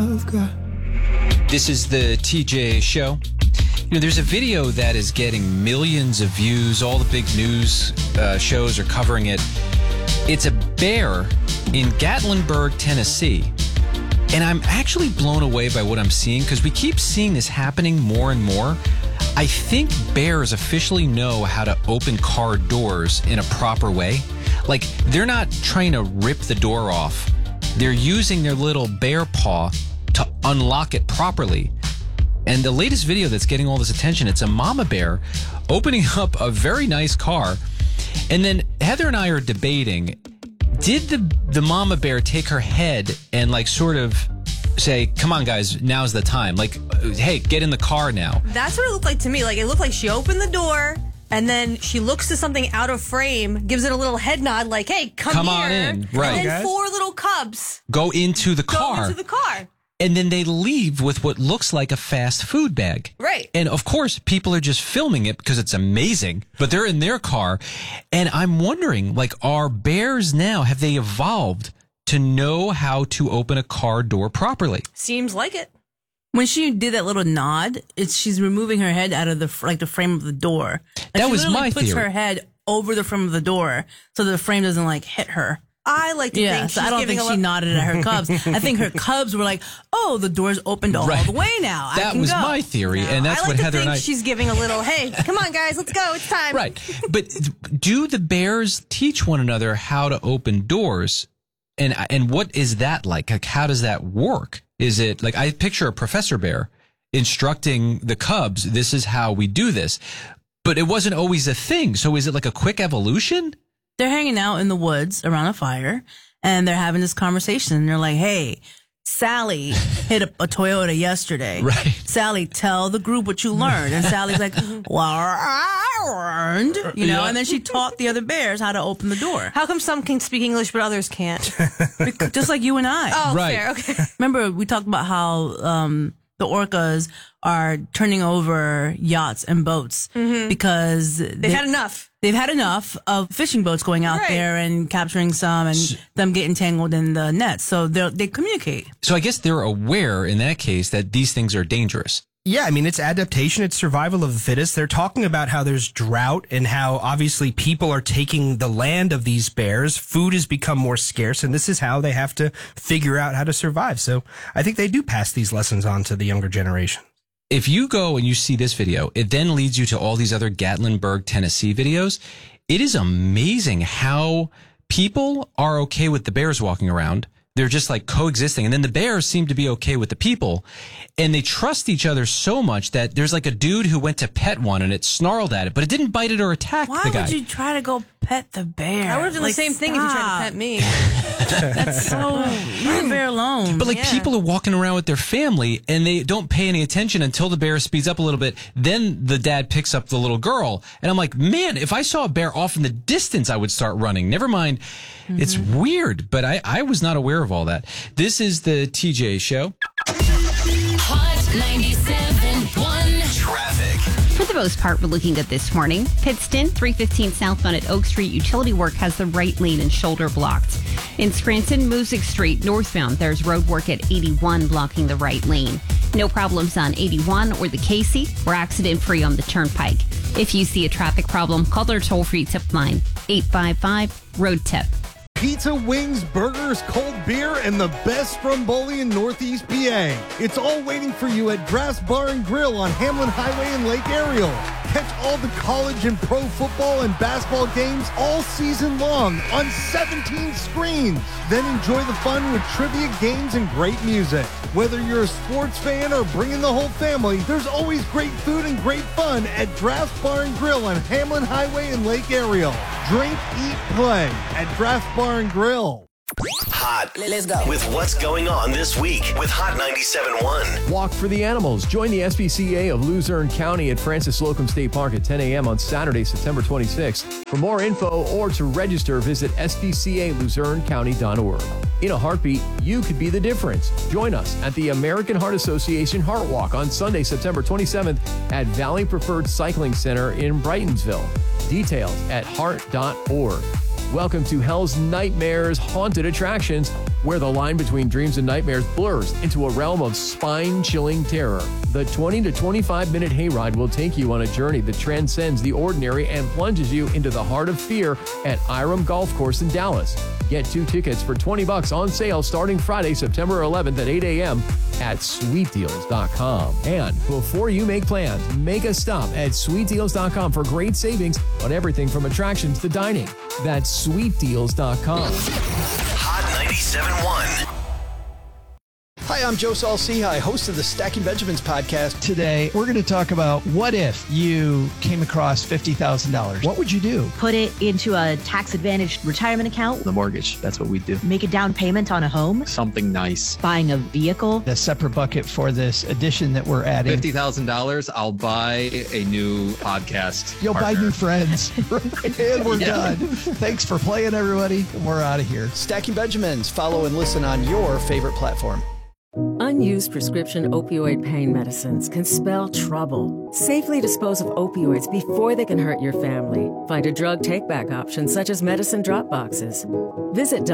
I've got. This is the TJ Show. You know, there's a video that is getting millions of views. All the big news shows are covering it. It's a bear in Gatlinburg, Tennessee. And I'm actually blown away by what I'm seeing because we keep seeing this happening more and more. I think bears officially know how to open car doors in a proper way. Like, they're not trying to rip the door off. They're using their little bear paw to unlock it properly. And the latest video that's getting all this attention, it's a mama bear opening up a very nice car. And then Heather and I are debating, did the mama bear take her head and like sort of say, come on guys, now's the time. Like, hey, get in the car now. That's what it looked like to me. Like, it looked like she opened the door and then she looks to something out of frame, gives it a little head nod like, hey, come here. On in. Right. And then four little cubs go into the car. And then they leave with what looks like a fast food bag. Right. And of course, people are just filming it because it's amazing, but they're in their car. And I'm wondering, like, are bears now, have they evolved to know how to open a car door properly? Seems like it. When she did that little nod, she's removing her head out of the frame of the door. That was my theory. She puts her head over the frame of the door so the frame doesn't like hit her. I like to think she's I don't think she nodded at her cubs. I think her cubs were like, oh, the door's opened all the way now. That was my theory, and that's what Heather and I... she's giving a little, hey, come on, guys, let's go, it's time. Right. But do the bears teach one another how to open doors? And what is that like? Like, how does that work? Is it, like, I picture a professor bear instructing the cubs, this is how we do this. But it wasn't always a thing. So is it like a quick evolution? They're hanging out in the woods around a fire, and they're having this conversation. And they're like, hey, Sally hit a Toyota yesterday. Right. Sally, tell the group what you learned. And Sally's like, well, I learned, and then she taught the other bears how to open the door. How come some can speak English but others can't? Just like you and I. Oh, right. Fair, okay. Remember, we talked about how the orcas are turning over yachts and boats because they've had enough. They've had enough of fishing boats going out there and capturing some and them getting tangled in the nets. So they communicate. So I guess they're aware in that case that these things are dangerous. Yeah, I mean, it's adaptation, it's survival of the fittest. They're talking about how there's drought and how obviously people are taking the land of these bears. Food has become more scarce, and this is how they have to figure out how to survive. So I think they do pass these lessons on to the younger generation. If you go and you see this video, it then leads you to all these other Gatlinburg, Tennessee videos. It is amazing how people are okay with the bears walking around. They're just like coexisting. And then the bears seem to be okay with the people. And they trust each other so much that there's like a dude who went to pet one and it snarled at it, but it didn't bite it or attack the guy. Why would you try to go pet the bear? I would have done the same thing if you tried to pet me. That's so... Leave the bear alone. But like people are walking around with their family and they don't pay any attention until the bear speeds up a little bit. Then the dad picks up the little girl. And I'm like, man, if I saw a bear off in the distance, I would start running. Never mind. It's weird, but I was not aware of all that. This is the TJ Show. Hot 97.1 Traffic. For the most part, we're looking good this morning. Pittston, 315 southbound at Oak Street. Utility work has the right lane and shoulder blocked. In Scranton, Music Street, northbound, there's road work at 81 blocking the right lane. No problems on 81 or the Casey. We're accident-free on the Turnpike. If you see a traffic problem, call their toll-free tip line, 855-ROAD-TIP. Pizza, wings, burgers, cold beer, and the best Stromboli in Northeast PA. It's all waiting for you at Drafts Bar and Grill on Hamlin Highway in Lake Ariel. Catch all the college and pro football and basketball games all season long on 17 screens. Then enjoy the fun with trivia, games, and great music. Whether you're a sports fan or bringing the whole family, there's always great food and great fun at Drafts Bar and Grill on Hamlin Highway in Lake Ariel. Drink, eat, play at Drafts Bar and Grill. Hot. Let's go. With what's going on this week with Hot 97.1. Walk for the Animals. Join the SPCA of Luzerne County at Francis Slocum State Park at 10 a.m. on Saturday, September 26th. For more info or to register, visit spcaluzernecounty.org. In a heartbeat, you could be the difference. Join us at the American Heart Association Heart Walk on Sunday, September 27th at Valley Preferred Cycling Center in Brightonsville. Details at heart.org. Welcome to Hell's Nightmares Haunted Attractions. where the line between dreams and nightmares blurs into a realm of spine-chilling terror. The 20 to 25-minute hayride will take you on a journey that transcends the ordinary and plunges you into the heart of fear at Iram Golf Course in Dallas. Get 2 tickets for $20 on sale starting Friday, September 11th at 8 a.m. at sweetdeals.com. And before you make plans, make a stop at sweetdeals.com for great savings on everything from attractions to dining. That's sweetdeals.com. Hot 97.1. Hi, I'm Joe Saul-Sehy, host of the Stacking Benjamins podcast. Today, we're going to talk about what if you came across $50,000? What would you do? Put it into a tax-advantaged retirement account. The mortgage, that's what we do. Make a down payment on a home. Something nice. Buying a vehicle. A separate bucket for this addition that we're adding. $50,000, I'll buy a new podcast. You'll partner. buy new friends. And we're done. Thanks for playing, everybody. We're out of here. Stacking Benjamins. Follow and listen on your favorite platform. Unused prescription opioid pain medicines can spell trouble. Safely dispose of opioids before they can hurt your family. Find a drug take-back option such as medicine drop boxes. Visit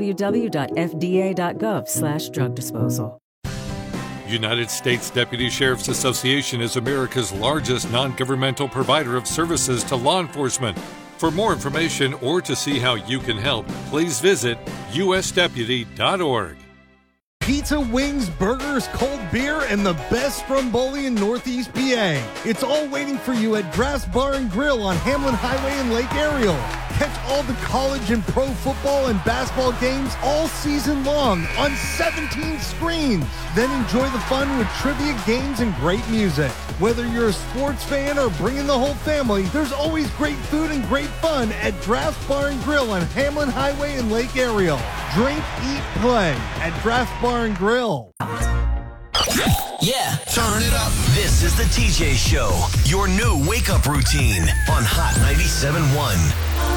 www.fda.gov/drug disposal. United States Deputy Sheriff's Association is America's largest non-governmental provider of services to law enforcement. For more information or to see how you can help, please visit usdeputy.org. Pizza, wings, burgers, cold beer, and the best stromboli in Northeast PA. It's all waiting for you at Draft's Bar and Grill on Hamlin Highway in Lake Ariel. Catch all the college and pro football and basketball games all season long on 17 screens. Then enjoy the fun with trivia, games, and great music. Whether you're a sports fan or bringing the whole family, there's always great food and great fun at Draft's Bar and Grill on Hamlin Highway in Lake Ariel. Drink, eat, play at Draft's Bar and Grill. Yeah, turn it up. This is the TJ Show, your new wake-up routine on Hot 97.1.